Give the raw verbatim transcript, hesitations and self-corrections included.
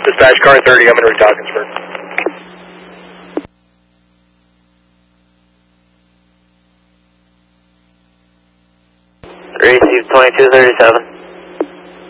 Dispatch car thirty, I'm in Weehawkensburg. Receive twenty-two thirty-seven.